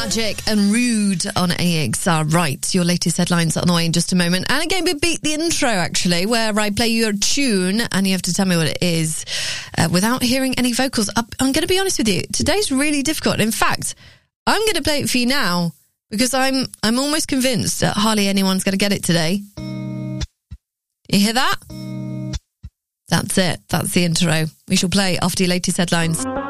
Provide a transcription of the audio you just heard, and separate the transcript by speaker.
Speaker 1: Logic and Rude on AXR. Right, your latest headlines on the way in just a moment. And again, we beat the intro, actually, where I play you a tune and you have to tell me what it is without hearing any vocals. I'm going to be honest with you. Today's really difficult. In fact, I'm going to play it for you now because I'm almost convinced that hardly anyone's going to get it today. You hear that? That's it. That's the intro. We shall play after your latest headlines.